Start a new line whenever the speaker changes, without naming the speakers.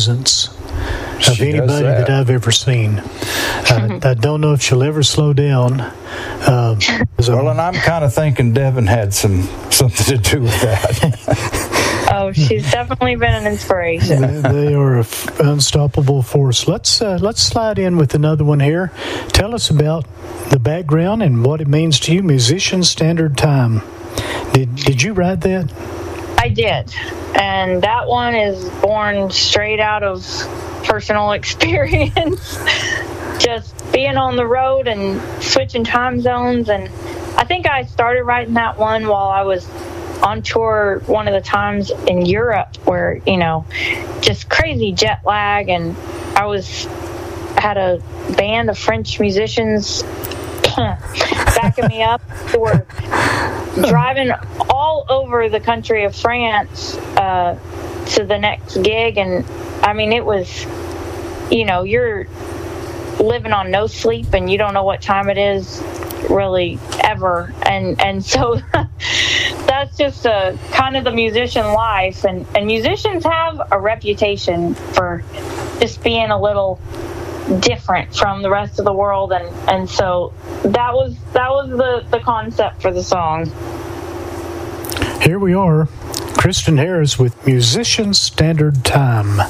of anybody that I've ever seen. I don't know if she'll ever slow down.
Well, and I'm kind of thinking Devin had something to do with that.
Oh, she's definitely been an inspiration.
They are an unstoppable force. Let's slide in with another one here. Tell us about the background and what it means to you, Musician Standard Time. Did you write that?
I did. And that one is born straight out of personal experience. Just being on the road and switching time zones. And I think I started writing that one while I was on tour one of the times in Europe where, just crazy jet lag. And I had a band of French musicians backing me up who were driving all over the country of France to the next gig. And I mean, it was, you're living on no sleep and you don't know what time it is really ever. And so that's just kind of the musician life. And musicians have a reputation for just being a little different from the rest of the world, and so that was the concept for the song.
Here we are, Kristen Harris with Musician Standard Time.